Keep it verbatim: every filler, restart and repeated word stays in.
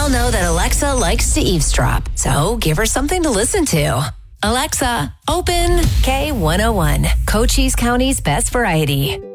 all know that Alexa likes to eavesdrop, so give her something to listen to. Alexa, open K one oh one, Cochise County's best variety.